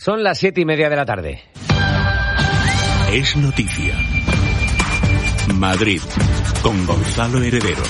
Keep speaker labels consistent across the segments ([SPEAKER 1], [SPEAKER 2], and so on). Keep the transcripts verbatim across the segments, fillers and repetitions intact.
[SPEAKER 1] Son las siete y media de la tarde.
[SPEAKER 2] Es noticia. Madrid, con Gonzalo Heredero.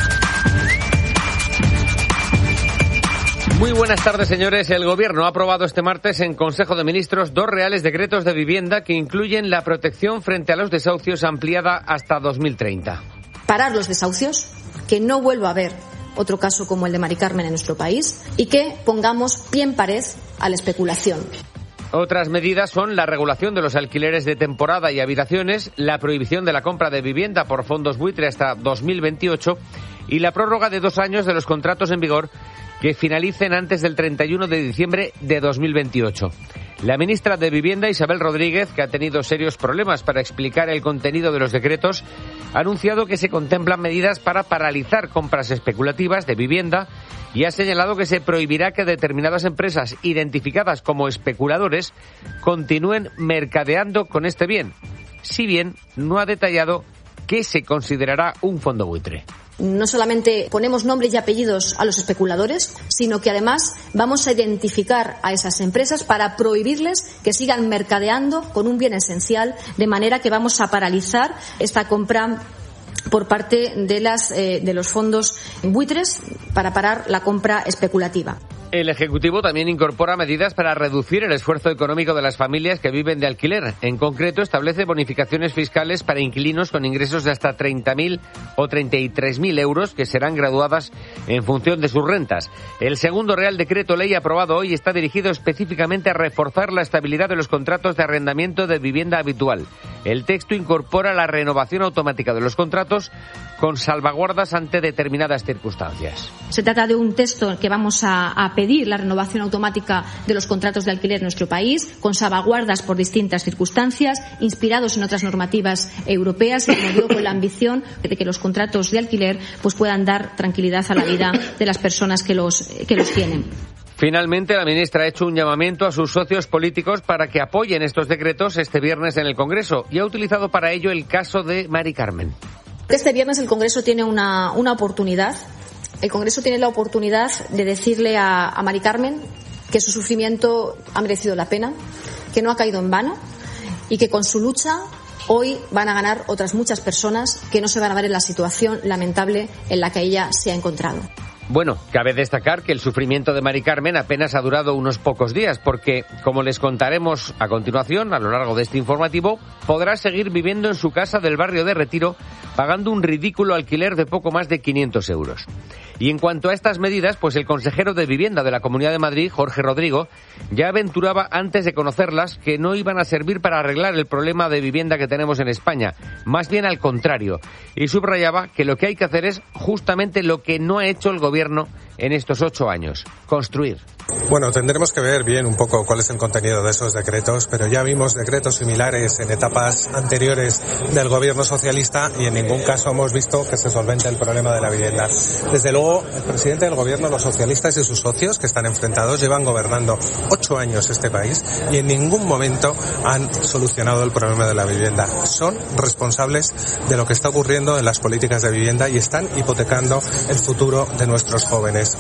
[SPEAKER 1] Muy buenas tardes, señores. El Gobierno ha aprobado este martes en Consejo de Ministros dos reales decretos de vivienda que incluyen la protección frente a los desahucios ampliada hasta dos mil treinta.
[SPEAKER 3] Parar los desahucios, que no vuelva a haber otro caso como el de Mari Carmen en nuestro país y que pongamos pie en pared a la especulación.
[SPEAKER 1] Otras medidas son la regulación de los alquileres de temporada y habitaciones, la prohibición de la compra de vivienda por fondos buitre hasta dos mil veintiocho y la prórroga de dos años de los contratos en vigor que finalicen antes del treinta y uno de diciembre de dos mil veintiocho. La ministra de Vivienda, Isabel Rodríguez, que ha tenido serios problemas para explicar el contenido de los decretos, ha anunciado que se contemplan medidas para paralizar compras especulativas de vivienda y ha señalado que se prohibirá que determinadas empresas identificadas como especuladores continúen mercadeando con este bien, si bien no ha detallado qué se considerará un fondo buitre.
[SPEAKER 3] No solamente ponemos nombres y apellidos a los especuladores, sino que además vamos a identificar a esas empresas para prohibirles que sigan mercadeando con un bien esencial, de manera que vamos a paralizar esta compra por parte de, las, eh, de los fondos buitres para parar la compra especulativa.
[SPEAKER 1] El Ejecutivo también incorpora medidas para reducir el esfuerzo económico de las familias que viven de alquiler. En concreto, establece bonificaciones fiscales para inquilinos con ingresos de hasta treinta mil o treinta y tres mil euros que serán graduadas en función de sus rentas. El segundo Real Decreto Ley aprobado hoy está dirigido específicamente a reforzar la estabilidad de los contratos de arrendamiento de vivienda habitual. El texto incorpora la renovación automática de los contratos con salvaguardas ante determinadas circunstancias.
[SPEAKER 3] Se trata de un texto que vamos a, a pedir la renovación automática de los contratos de alquiler en nuestro país, con salvaguardas por distintas circunstancias, inspirados en otras normativas europeas y, como digo, con la ambición de que los contratos de alquiler pues puedan dar tranquilidad a la vida de las personas que los, que los tienen.
[SPEAKER 1] Finalmente, la ministra ha hecho un llamamiento a sus socios políticos para que apoyen estos decretos este viernes en el Congreso y ha utilizado para ello el caso de Mari Carmen.
[SPEAKER 3] Este viernes el Congreso tiene una, una oportunidad. El Congreso tiene la oportunidad de decirle a, a Mari Carmen que su sufrimiento ha merecido la pena, que no ha caído en vano y que con su lucha hoy van a ganar otras muchas personas que no se van a ver en la situación lamentable en la que ella se ha encontrado.
[SPEAKER 1] Bueno, cabe destacar que el sufrimiento de Mari Carmen apenas ha durado unos pocos días porque, como les contaremos a continuación, a lo largo de este informativo, podrá seguir viviendo en su casa del barrio de Retiro pagando un ridículo alquiler de poco más de quinientos euros. Y en cuanto a estas medidas, pues el consejero de Vivienda de la Comunidad de Madrid, Jorge Rodrigo, ya aventuraba antes de conocerlas que no iban a servir para arreglar el problema de vivienda que tenemos en España, más bien al contrario, y subrayaba que lo que hay que hacer es justamente lo que no ha hecho el gobierno en estos ocho años, construir.
[SPEAKER 4] Bueno, tendremos que ver bien un poco cuál es el contenido de esos decretos, pero ya vimos decretos similares en etapas anteriores del gobierno socialista y en ningún caso hemos visto que se solvente el problema de la vivienda. Desde luego, el presidente del gobierno, los socialistas y sus socios que están enfrentados llevan gobernando ocho años este país y en ningún momento han solucionado el problema de la vivienda. Son responsables de lo que está ocurriendo en las políticas de vivienda y están hipotecando el futuro de nuestros jóvenes.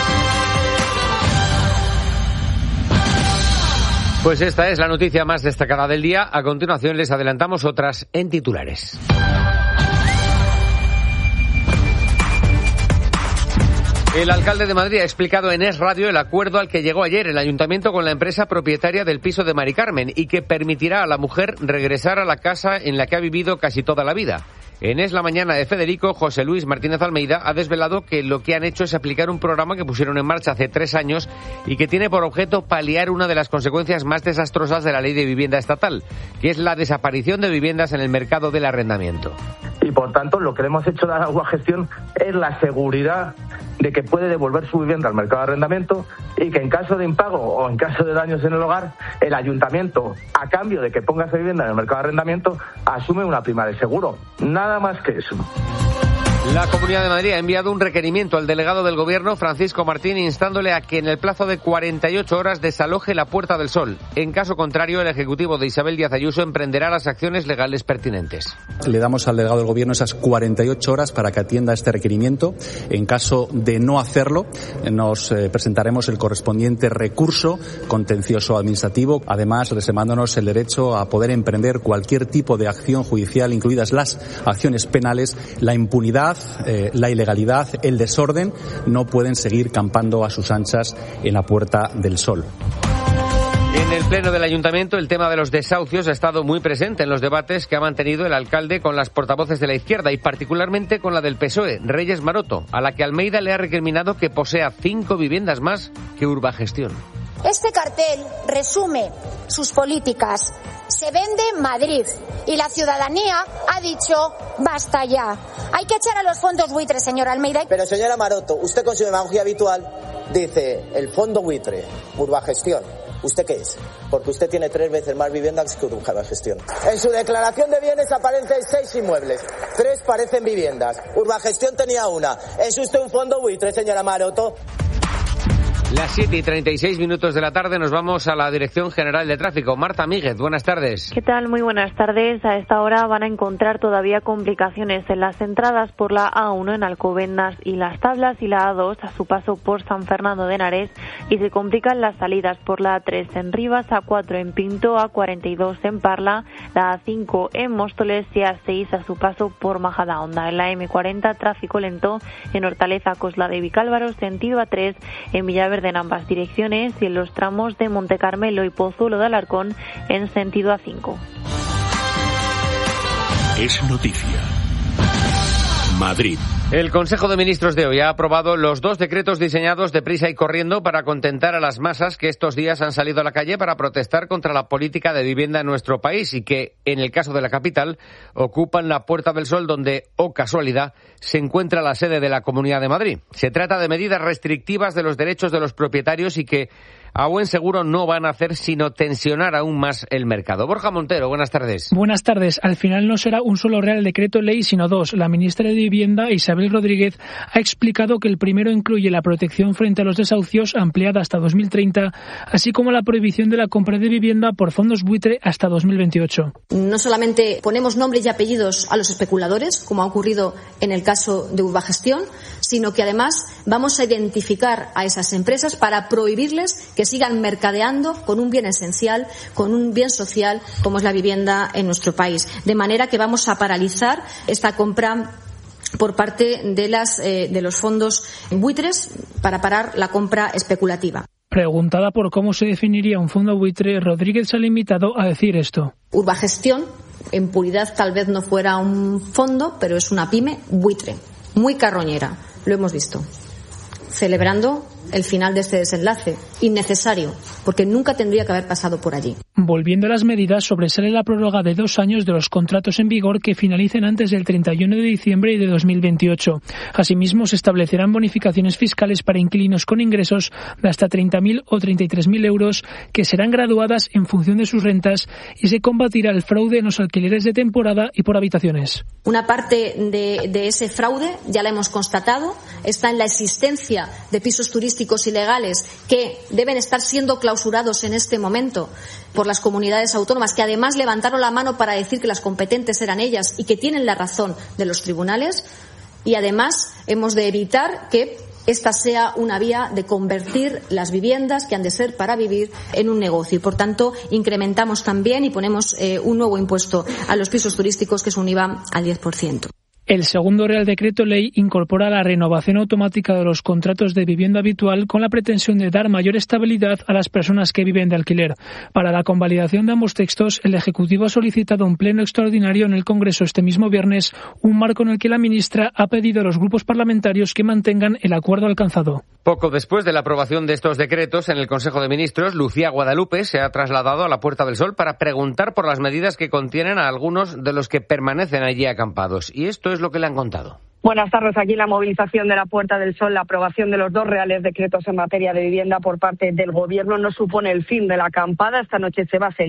[SPEAKER 1] Pues esta es la noticia más destacada del día. A continuación les adelantamos otras en titulares. El alcalde de Madrid ha explicado en Es Radio el acuerdo al que llegó ayer el ayuntamiento con la empresa propietaria del piso de Mari Carmen y que permitirá a la mujer regresar a la casa en la que ha vivido casi toda la vida. En Es la Mañana de Federico, José Luis Martínez Almeida ha desvelado que lo que han hecho es aplicar un programa que pusieron en marcha hace tres años y que tiene por objeto paliar una de las consecuencias más desastrosas de la Ley de Vivienda Estatal, que es la desaparición de viviendas en el mercado del arrendamiento.
[SPEAKER 5] Y por tanto, lo que le hemos hecho a la nueva gestión es la seguridad de que puede devolver su vivienda al mercado de arrendamiento y que en caso de impago o en caso de daños en el hogar, el ayuntamiento, a cambio de que ponga esa vivienda en el mercado de arrendamiento, asume una prima de seguro. Nada más que eso.
[SPEAKER 1] La Comunidad de Madrid ha enviado un requerimiento al delegado del Gobierno, Francisco Martín, instándole a que en el plazo de cuarenta y ocho horas desaloje la Puerta del Sol. En caso contrario, el Ejecutivo de Isabel Díaz Ayuso emprenderá las acciones legales pertinentes.
[SPEAKER 6] Le damos al delegado del Gobierno esas cuarenta y ocho horas para que atienda este requerimiento. En caso de no hacerlo, nos eh, presentaremos el correspondiente recurso contencioso administrativo, además reservándonos el derecho a poder emprender cualquier tipo de acción judicial, incluidas las acciones penales. La impunidad, eh, la ilegalidad, el desorden no pueden seguir campando a sus anchas en la Puerta del Sol.
[SPEAKER 1] En el Pleno del Ayuntamiento, el tema de los desahucios ha estado muy presente en los debates que ha mantenido el alcalde con las portavoces de la izquierda y particularmente con la del P S O E, Reyes Maroto, a la que Almeida le ha recriminado que posea cinco viviendas más que Urbagestión.
[SPEAKER 7] Este cartel resume sus políticas. Se vende Madrid y la ciudadanía ha dicho basta ya. Hay que echar a los fondos buitres, señora Almeida.
[SPEAKER 8] Pero señora Maroto, usted con su demagogia habitual dice el fondo buitre, Urbagestión. ¿Usted qué es? Porque usted tiene tres veces más viviendas que Urbagestión. En su declaración de bienes aparecen seis inmuebles, tres parecen viviendas. Urbagestión tenía una. ¿Es usted un fondo buitre, señora Maroto?
[SPEAKER 1] Las siete y treinta y seis minutos de la tarde nos vamos a la Dirección General de Tráfico. Marta Míguez, buenas tardes.
[SPEAKER 9] ¿Qué tal? Muy buenas tardes. A esta hora van a encontrar todavía complicaciones en las entradas por la A uno en Alcobendas y Las Tablas y la A dos a su paso por San Fernando de Henares y se complican las salidas por la A tres en Rivas, A cuatro en Pinto, A cuarenta y dos en Parla, la A cinco en Móstoles y A seis a su paso por Majadahonda. En la M cuarenta tráfico lento en Hortaleza, Coslada y Vicálvaro, sentido A tres en Villaverde en ambas direcciones y en los tramos de Montecarmelo y Pozuelo de Alarcón en sentido A cinco.
[SPEAKER 2] Es noticia. Madrid.
[SPEAKER 1] El Consejo de Ministros de hoy ha aprobado los dos decretos diseñados deprisa y corriendo para contentar a las masas que estos días han salido a la calle para protestar contra la política de vivienda en nuestro país y que, en el caso de la capital, ocupan la Puerta del Sol donde, oh casualidad, se encuentra la sede de la Comunidad de Madrid. Se trata de medidas restrictivas de los derechos de los propietarios y que a buen seguro no van a hacer sino tensionar aún más el mercado. Borja Montero, buenas tardes.
[SPEAKER 10] Buenas tardes. Al final no será un solo Real Decreto Ley, sino dos. La ministra de Vivienda, Isabel Rodríguez, ha explicado que el primero incluye la protección frente a los desahucios ampliada hasta dos mil treinta, así como la prohibición de la compra de vivienda por fondos buitre hasta dos mil veintiocho.
[SPEAKER 3] No solamente ponemos nombres y apellidos a los especuladores, como ha ocurrido en el caso de Urbagestión, sino que además vamos a identificar a esas empresas para prohibirles que sigan mercadeando con un bien esencial, con un bien social como es la vivienda en nuestro país. De manera que vamos a paralizar esta compra por parte de, las, eh, de los fondos buitres para parar la compra especulativa.
[SPEAKER 10] Preguntada por cómo se definiría un fondo buitre, Rodríguez se ha limitado a decir esto.
[SPEAKER 3] Urbagestión, en puridad tal vez no fuera un fondo, pero es una pyme buitre, muy carroñera, lo hemos visto. Celebrando el final de este desenlace, innecesario, porque nunca tendría que haber pasado por allí.
[SPEAKER 10] Volviendo a las medidas, sobresale la prórroga de dos años de los contratos en vigor que finalicen antes del treinta y uno de diciembre de dos mil veintiocho. Asimismo, se establecerán bonificaciones fiscales para inquilinos con ingresos de hasta treinta mil o treinta y tres mil euros que serán graduadas en función de sus rentas y se combatirá el fraude en los alquileres de temporada y por habitaciones.
[SPEAKER 3] Una parte de, de ese fraude, ya la hemos constatado, está en la existencia de pisos turísticos ilegales que deben estar siendo clausurados en este momento por las comunidades autónomas, que además levantaron la mano para decir que las competentes eran ellas y que tienen la razón de los tribunales. Y además hemos de evitar que esta sea una vía de convertir las viviendas que han de ser para vivir en un negocio. Y por tanto incrementamos también y ponemos eh, un nuevo impuesto a los pisos turísticos, que es un I V A al diez por ciento.
[SPEAKER 10] El segundo Real Decreto Ley incorpora la renovación automática de los contratos de vivienda habitual con la pretensión de dar mayor estabilidad a las personas que viven de alquiler. Para la convalidación de ambos textos, el Ejecutivo ha solicitado un pleno extraordinario en el Congreso este mismo viernes, un marco en el que la ministra ha pedido a los grupos parlamentarios que mantengan el acuerdo alcanzado.
[SPEAKER 1] Poco después de la aprobación de estos decretos en el Consejo de Ministros, Lucía Guadalupe se ha trasladado a la Puerta del Sol para preguntar por las medidas que contienen a algunos de los que permanecen allí acampados. Y esto es lo que le han contado.
[SPEAKER 11] Buenas tardes. Aquí la movilización de la Puerta del Sol, la aprobación de los dos reales decretos en materia de vivienda por parte del Gobierno no supone el fin de la acampada. Esta noche se va a seguir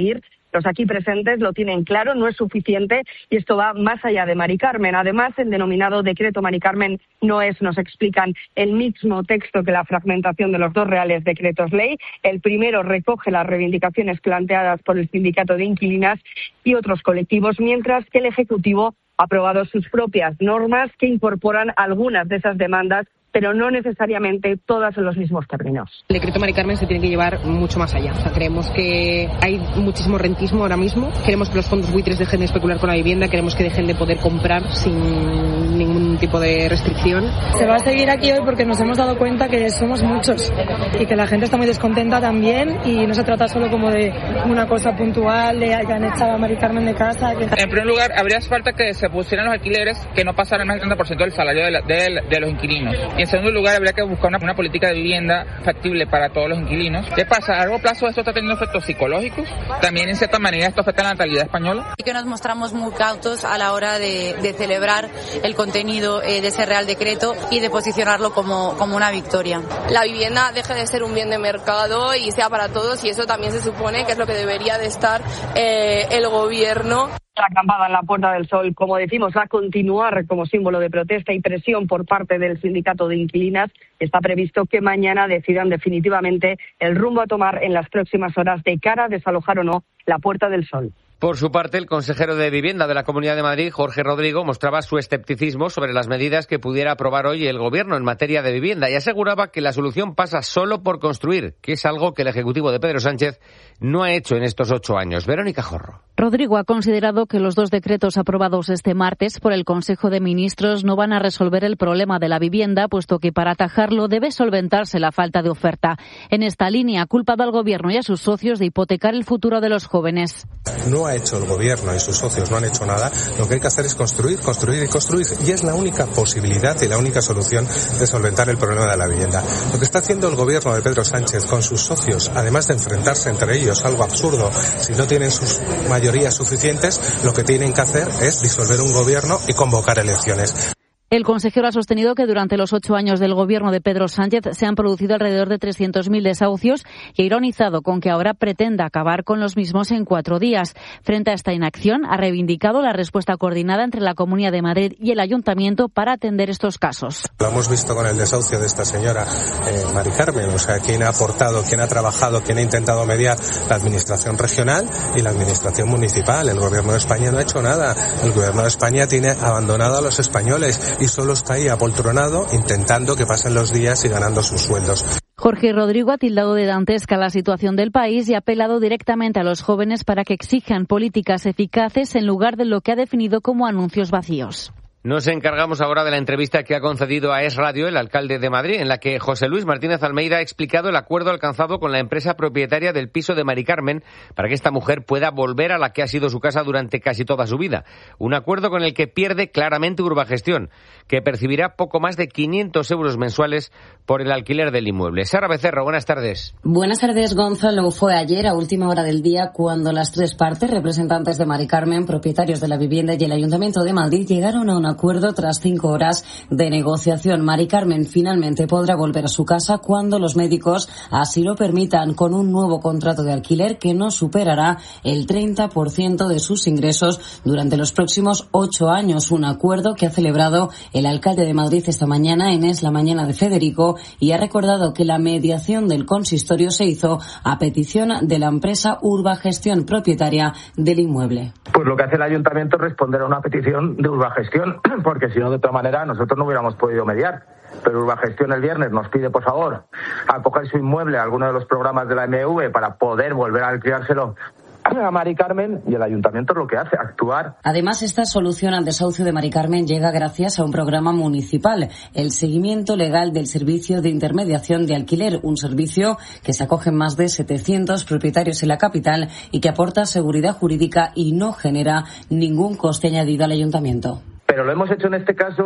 [SPEAKER 11] Los aquí presentes lo tienen claro, no es suficiente y esto va más allá de Mari Carmen. Además, el denominado decreto Mari Carmen no es, nos explican, el mismo texto que la fragmentación de los dos reales decretos ley. El primero recoge las reivindicaciones planteadas por el sindicato de inquilinas y otros colectivos, mientras que el Ejecutivo ha aprobado sus propias normas que incorporan algunas de esas demandas, pero no necesariamente todas en los mismos términos.
[SPEAKER 12] El decreto Mari Carmen se tiene que llevar mucho más allá. O sea, creemos que hay muchísimo rentismo ahora mismo. Queremos que los fondos buitres dejen de especular con la vivienda. Queremos que dejen de poder comprar sin ningún tipo de restricción.
[SPEAKER 13] Se va a seguir aquí hoy porque nos hemos dado cuenta que somos muchos y que la gente está muy descontenta también y no se trata solo como de una cosa puntual, de que han echado a Mari Carmen de casa. Que...
[SPEAKER 14] En primer lugar, habría falta que se pusieran los alquileres que no pasaran más del treinta por ciento del salario de, la, de, de los inquilinos. Y en segundo lugar, habría que buscar una, una política de vivienda factible para todos los inquilinos. ¿Qué pasa? A largo plazo esto está teniendo efectos psicológicos. También, en cierta manera, esto afecta a la natalidad española.
[SPEAKER 15] Y que nos mostramos muy cautos a la hora de, de celebrar el contenido eh, de ese Real Decreto y de posicionarlo como, como una victoria.
[SPEAKER 16] La vivienda deje de ser un bien de mercado y sea para todos, y eso también se supone que es lo que debería de estar eh, el gobierno.
[SPEAKER 11] La acampada en la Puerta del Sol, como decimos, va a continuar como símbolo de protesta y presión por parte del sindicato de inquilinas. Está previsto que mañana decidan definitivamente el rumbo a tomar en las próximas horas de cara a desalojar o no la Puerta del Sol.
[SPEAKER 1] Por su parte, el consejero de Vivienda de la Comunidad de Madrid, Jorge Rodrigo, mostraba su escepticismo sobre las medidas que pudiera aprobar hoy el Gobierno en materia de vivienda y aseguraba que la solución pasa solo por construir, que es algo que el Ejecutivo de Pedro Sánchez no ha hecho en estos ocho años. Verónica Jorro.
[SPEAKER 17] Rodrigo ha considerado que los dos decretos aprobados este martes por el Consejo de Ministros no van a resolver el problema de la vivienda, puesto que para atajarlo debe solventarse la falta de oferta. En esta línea ha culpado al Gobierno y a sus socios de hipotecar el futuro de los jóvenes.
[SPEAKER 4] No ha hecho el Gobierno y sus socios, no han hecho nada. Lo que hay que hacer es construir, construir y construir. Y es la única posibilidad y la única solución de solventar el problema de la vivienda. Lo que está haciendo el Gobierno de Pedro Sánchez con sus socios, además de enfrentarse entre ellos, algo absurdo, si no tienen sus mayorías suficientes, lo que tienen que hacer es disolver un Gobierno y convocar elecciones.
[SPEAKER 17] El consejero ha sostenido que durante los ocho años del gobierno de Pedro Sánchez se han producido alrededor de trescientos mil desahucios y ha ironizado con que ahora pretenda acabar con los mismos en cuatro días. Frente a esta inacción, ha reivindicado la respuesta coordinada entre la Comunidad de Madrid y el Ayuntamiento para atender estos casos.
[SPEAKER 4] Lo hemos visto con el desahucio de esta señora eh, Mari Carmen, o sea, quien ha aportado, quien ha trabajado, quien ha intentado mediar, la Administración regional y la Administración municipal. El Gobierno de España no ha hecho nada. El Gobierno de España tiene abandonado a los españoles y solo está ahí apoltronado intentando que pasen los días y ganando sus sueldos.
[SPEAKER 17] Jorge Rodrigo ha tildado de dantesca la situación del país y ha apelado directamente a los jóvenes para que exijan políticas eficaces en lugar de lo que ha definido como anuncios vacíos.
[SPEAKER 1] Nos encargamos ahora de la entrevista que ha concedido a Es Radio el alcalde de Madrid, en la que José Luis Martínez Almeida ha explicado el acuerdo alcanzado con la empresa propietaria del piso de Mari Carmen para que esta mujer pueda volver a la que ha sido su casa durante casi toda su vida. Un acuerdo con el que pierde claramente Urbagestión, que percibirá poco más de quinientos euros mensuales por el alquiler del inmueble. Sara Becerro, buenas tardes.
[SPEAKER 18] Buenas tardes, Gonzalo. Fue ayer, a última hora del día, cuando las tres partes, representantes de Mari Carmen, propietarios de la vivienda y el Ayuntamiento de Madrid, llegaron a una acuerdo tras cinco horas de negociación. Mari Carmen finalmente podrá volver a su casa cuando los médicos así lo permitan, con un nuevo contrato de alquiler que no superará el treinta por ciento de sus ingresos durante los próximos ocho años. Un acuerdo que ha celebrado el alcalde de Madrid esta mañana en Es la Mañana de Federico y ha recordado que la mediación del consistorio se hizo a petición de la empresa Urbagestión, propietaria del inmueble.
[SPEAKER 5] Pues lo que hace el ayuntamiento es responder a una petición de Urbagestión, porque si no, de otra manera, nosotros no hubiéramos podido mediar. Pero Urbagestión el viernes nos pide, por favor, acoger su inmueble a alguno de los programas de la M V para poder volver a alquilárselo a Mari Carmen, y el ayuntamiento es lo que hace, actuar.
[SPEAKER 18] Además, esta solución al desahucio de Mari Carmen llega gracias a un programa municipal, el seguimiento legal del servicio de intermediación de alquiler, un servicio que se acogen más de setecientos propietarios en la capital y que aporta seguridad jurídica y no genera ningún coste añadido al ayuntamiento.
[SPEAKER 5] Pero lo hemos hecho en este caso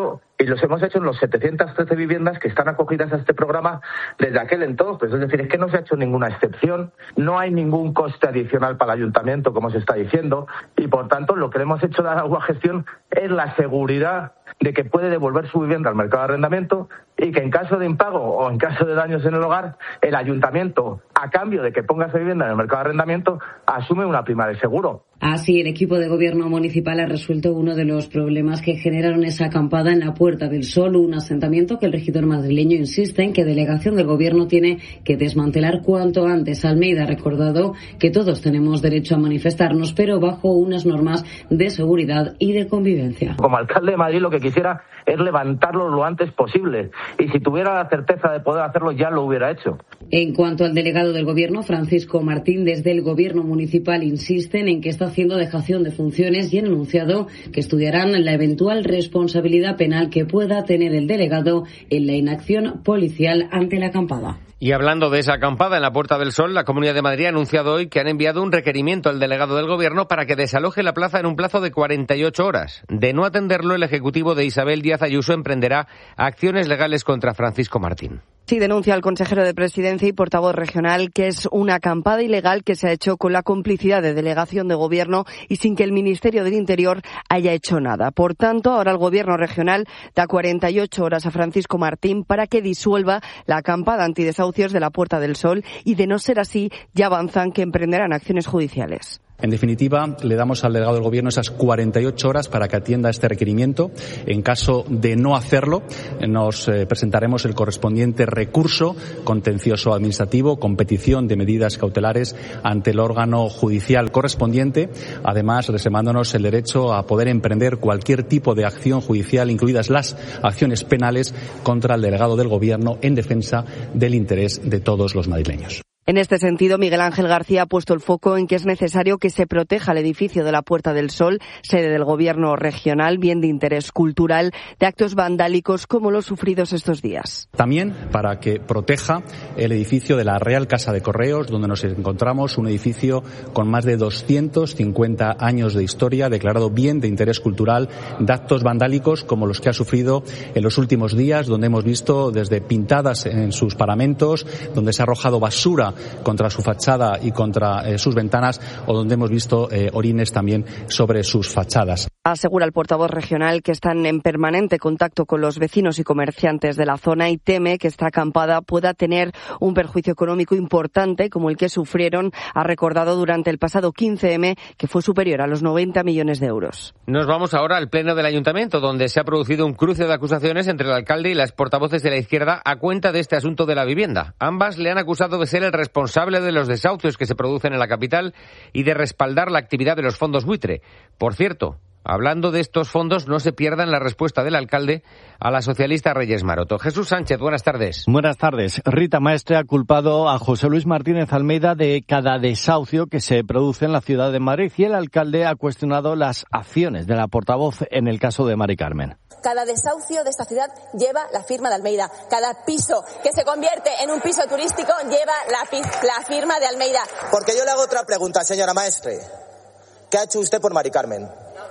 [SPEAKER 5] Y los hemos hecho en los setecientas trece viviendas que están acogidas a este programa desde aquel entonces. Es decir, es que no se ha hecho ninguna excepción, no hay ningún coste adicional para el ayuntamiento, como se está diciendo, y por tanto lo que le hemos hecho dar a Agua Gestión es la seguridad de que puede devolver su vivienda al mercado de arrendamiento y que en caso de impago o en caso de daños en el hogar, el ayuntamiento, a cambio de que ponga esa vivienda en el mercado de arrendamiento, asume una prima de seguro.
[SPEAKER 18] Así, el equipo de gobierno municipal ha resuelto uno de los problemas que generaron esa acampada en la Puerta del Sol, un asentamiento que el regidor madrileño insiste en que delegación del gobierno tiene que desmantelar cuanto antes. Almeida ha recordado que todos tenemos derecho a manifestarnos, pero bajo unas normas de seguridad y de convivencia.
[SPEAKER 5] Como alcalde de Madrid lo que quisiera es levantarlo lo antes posible, y si tuviera la certeza de poder hacerlo ya lo hubiera hecho.
[SPEAKER 18] En cuanto al delegado del gobierno, Francisco Martín, desde el gobierno municipal insisten en que está haciendo dejación de funciones y han anunciado que estudiarán la eventual responsabilidad penal que pueda tener el delegado en la inacción policial ante la acampada.
[SPEAKER 1] Y hablando de esa acampada en la Puerta del Sol, la Comunidad de Madrid ha anunciado hoy que han enviado un requerimiento al delegado del Gobierno para que desaloje la plaza en un plazo de cuarenta y ocho horas. De no atenderlo, el Ejecutivo de Isabel Díaz Ayuso emprenderá acciones legales contra Francisco Martín.
[SPEAKER 19] Sí, denuncia el consejero de Presidencia y portavoz regional que es una acampada ilegal que se ha hecho con la complicidad de delegación de Gobierno y sin que el Ministerio del Interior haya hecho nada. Por tanto, ahora el Gobierno regional da cuarenta y ocho horas a Francisco Martín para que disuelva la acampada antidesahucios de la Puerta del Sol y, de no ser así, ya avanzan que emprenderán acciones judiciales.
[SPEAKER 6] En definitiva, le damos al delegado del Gobierno esas cuarenta y ocho horas para que atienda este requerimiento. En caso de no hacerlo, nos eh, presentaremos el correspondiente recurso contencioso administrativo con petición de medidas cautelares ante el órgano judicial correspondiente, además reservándonos el derecho a poder emprender cualquier tipo de acción judicial, incluidas las acciones penales, contra el delegado del Gobierno en defensa del interés de todos los madrileños.
[SPEAKER 19] En este sentido, Miguel Ángel García ha puesto el foco en que es necesario que se proteja el edificio de la Puerta del Sol, sede del Gobierno regional, bien de interés cultural, de actos vandálicos como los sufridos estos días.
[SPEAKER 6] También para que proteja el edificio de la Real Casa de Correos, donde nos encontramos, un edificio con más de doscientos cincuenta años de historia, declarado bien de interés cultural, de actos vandálicos como los que ha sufrido en los últimos días, donde hemos visto desde pintadas en sus paramentos, donde se ha arrojado basura contra su fachada y contra eh, sus ventanas, o donde hemos visto eh, orines también sobre sus fachadas.
[SPEAKER 19] Asegura el portavoz regional que están en permanente contacto con los vecinos y comerciantes de la zona y teme que esta acampada pueda tener un perjuicio económico importante como el que sufrieron, ha recordado, durante el pasado quince eme, que fue superior a los noventa millones de euros.
[SPEAKER 1] Nos vamos ahora al pleno del Ayuntamiento, donde se ha producido un cruce de acusaciones entre el alcalde y las portavoces de la izquierda a cuenta de este asunto de la vivienda. Ambas le han acusado de ser el responsable de los desahucios que se producen en la capital y de respaldar la actividad de los fondos buitre. Por cierto, hablando de estos fondos, no se pierdan la respuesta del alcalde a la socialista Reyes Maroto. Jesús Sánchez, buenas tardes.
[SPEAKER 20] Buenas tardes. Rita Maestre ha culpado a José Luis Martínez Almeida de cada desahucio que se produce en la ciudad de Madrid y el alcalde ha cuestionado las acciones de la portavoz en el caso de Mari Carmen.
[SPEAKER 21] Cada desahucio de esta ciudad lleva la firma de Almeida. Cada piso que se convierte en un piso turístico lleva la, la firma de Almeida.
[SPEAKER 8] Porque yo le hago otra pregunta, señora Maestre. ¿Qué ha hecho usted por Mari Carmen?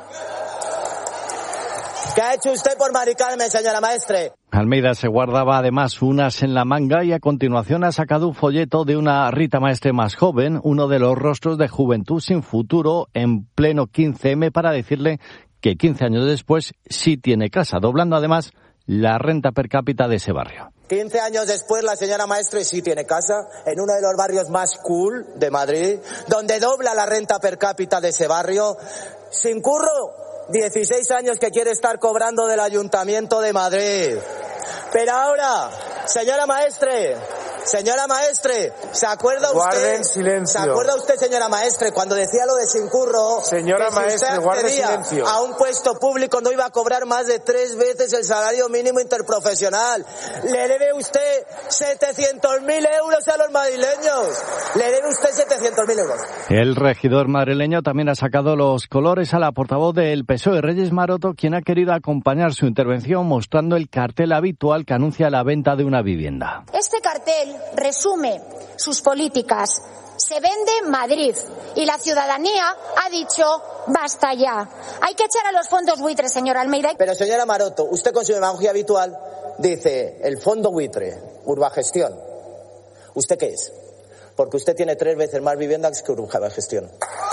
[SPEAKER 8] ¿Qué ha hecho usted por Mari Carmen, señora Maestre?
[SPEAKER 20] Almeida se guardaba además unas en la manga y a continuación ha sacado un folleto de una Rita Maestre más joven, uno de los rostros de Juventud Sin Futuro, en pleno quince eme, para decirle que quince años después sí tiene casa, doblando además la renta per cápita de ese barrio.
[SPEAKER 8] quince años después la señora Maestre sí tiene casa en uno de los barrios más cool de Madrid, donde dobla la renta per cápita de ese barrio, sin curro, dieciséis años que quiere estar cobrando del Ayuntamiento de Madrid. Pero ahora, señora Maestre, señora Maestre, ¿se acuerda usted?
[SPEAKER 22] Guarden silencio.
[SPEAKER 8] ¿Se acuerda usted, señora Maestre, cuando decía lo de sin curro?
[SPEAKER 22] Señora
[SPEAKER 8] que si
[SPEAKER 22] Maestre,
[SPEAKER 8] usted
[SPEAKER 22] guarde
[SPEAKER 8] accedía
[SPEAKER 22] silencio.
[SPEAKER 8] a un puesto público no iba a cobrar más de tres veces el salario mínimo interprofesional. Le debe usted setecientos mil euros a los madrileños. Le debe usted setecientos mil euros.
[SPEAKER 20] El regidor madrileño también ha sacado los colores a la portavoz del P S O E, Reyes Maroto, quien ha querido acompañar su intervención mostrando el cartel habitual que anuncia la venta de una vivienda.
[SPEAKER 7] Este cartel resume sus políticas. Se vende Madrid y la ciudadanía ha dicho basta ya. Hay que echar a los fondos buitres, señor Almeida.
[SPEAKER 8] Pero señora Maroto, usted con su demagogia habitual dice el fondo buitre, Urbagestión. ¿Usted qué es? Porque usted tiene tres veces más viviendas que Urbagestión.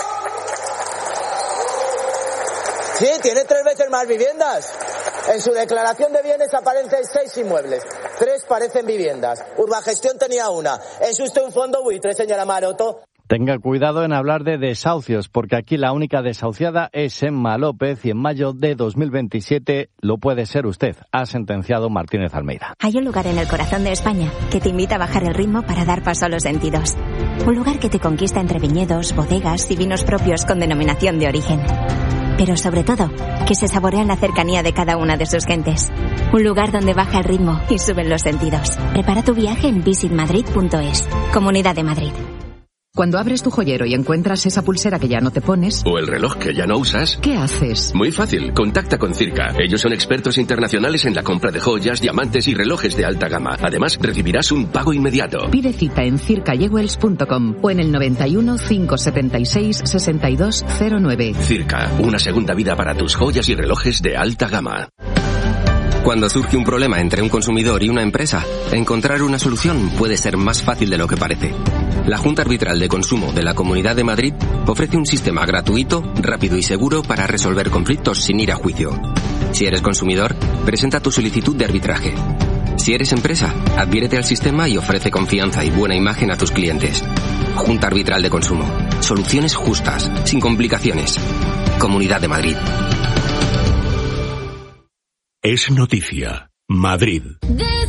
[SPEAKER 8] Sí, tiene tres veces más viviendas. En su declaración de bienes aparecen seis inmuebles. Tres parecen viviendas. Urbagestión tenía una. ¿Es usted un fondo buitre, señora Maroto?
[SPEAKER 20] Tenga cuidado en hablar de desahucios, porque aquí la única desahuciada es Emma López y en mayo de dos mil veintisiete lo puede ser usted, ha sentenciado Martínez Almeida.
[SPEAKER 9] Hay un lugar en el corazón de España que te invita a bajar el ritmo para dar paso a los sentidos. Un lugar que te conquista entre viñedos, bodegas y vinos propios con denominación de origen. Pero sobre todo, que se saborea en la cercanía de cada una de sus gentes. Un lugar donde baja el ritmo y suben los sentidos. Prepara tu viaje en visit madrid punto es. Comunidad de Madrid.
[SPEAKER 22] Cuando abres tu joyero y encuentras esa pulsera que ya no te pones...
[SPEAKER 23] o el reloj que ya no usas...
[SPEAKER 22] ¿qué haces?
[SPEAKER 23] Muy fácil, contacta con Circa. Ellos son expertos internacionales en la compra de joyas, diamantes y relojes de alta gama. Además, recibirás un pago inmediato.
[SPEAKER 22] Pide cita en circa jewels punto com o en el noventa y uno, cinco setenta y seis, sesenta y dos cero nueve.
[SPEAKER 23] Circa, una segunda vida para tus joyas y relojes de alta gama.
[SPEAKER 24] Cuando surge un problema entre un consumidor y una empresa, encontrar una solución puede ser más fácil de lo que parece. La Junta Arbitral de Consumo de la Comunidad de Madrid ofrece un sistema gratuito, rápido y seguro para resolver conflictos sin ir a juicio. Si eres consumidor, presenta tu solicitud de arbitraje. Si eres empresa, adhiérete al sistema y ofrece confianza y buena imagen a tus clientes. Junta Arbitral de Consumo. Soluciones justas, sin complicaciones. Comunidad de Madrid.
[SPEAKER 2] Es noticia. Madrid.